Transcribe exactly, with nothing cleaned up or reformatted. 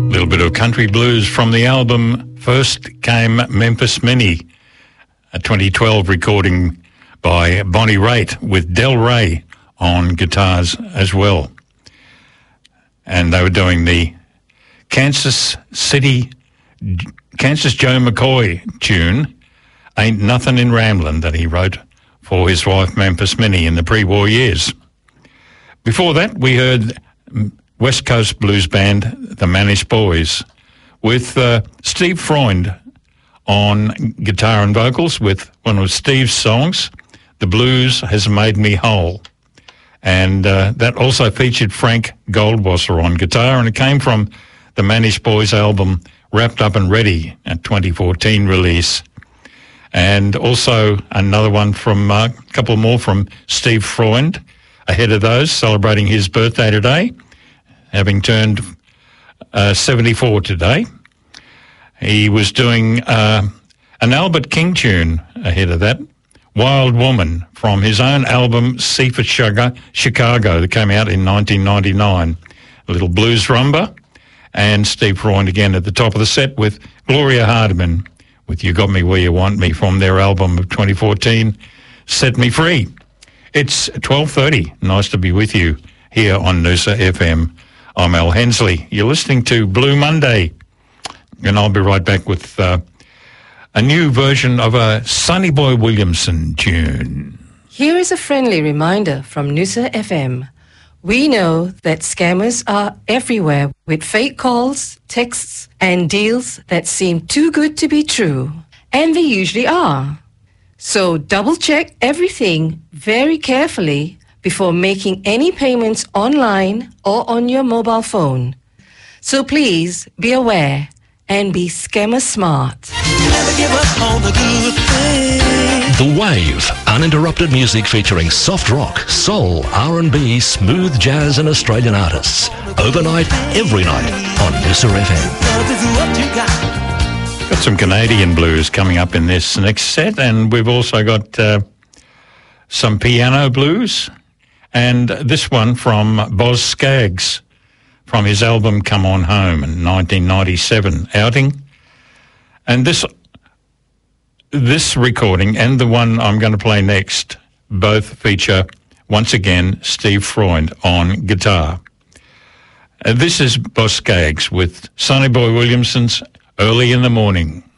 little bit of country blues from the album First Came Memphis Minnie, a twenty twelve recording by Bonnie Raitt with Del Rey on guitars as well. And they were doing the Kansas City, Kansas Joe McCoy tune, Ain't Nothing in Ramblin', that he wrote for his wife Memphis Minnie in the pre-war years. Before that, we heard West Coast blues band, the Manish Boys, with uh, Steve Freund on guitar and vocals with one of Steve's songs, The Blues Has Made Me Whole. And uh, that also featured Frank Goldwasser on guitar, and it came from the Manish Boys album, Wrapped Up and Ready, a twenty fourteen release. And also another one from, a uh, couple more from Steve Freund, ahead of those, celebrating his birthday today, having turned uh, seventy-four today. He was doing uh, an Albert King tune ahead of that, Wild Woman, from his own album Seaford Chicago that came out in nineteen ninety-nine. A little blues rumba, and Steve Freund again at the top of the set with Gloria Hardiman with You Got Me Where You Want Me from their album of twenty fourteen, Set Me Free. It's twelve thirty. Nice to be with you here on Noosa F M. I'm Al Hensley. You're listening to Blue Monday, and I'll be right back with uh, a new version of a Sonny Boy Williamson tune. Here is a friendly reminder from Noosa F M. We know that scammers are everywhere with fake calls, texts, and deals that seem too good to be true. And they usually are. So double-check everything very carefully before making any payments online or on your mobile phone. So please be aware and be scammer smart. Never give up on the good things. The Wave, uninterrupted music featuring soft rock, soul, R and B, smooth jazz and Australian artists. Overnight, every night on Noosa F M. Love is what you got. Got some Canadian blues coming up in this next set, and we've also got uh, some piano blues, and this one from Boz Scaggs from his album Come On Home in nineteen ninety-seven outing. And this this recording and the one I'm going to play next both feature, once again, Steve Freund on guitar. Uh, this is Boz Scaggs with Sonny Boy Williamson's Early in the Morning.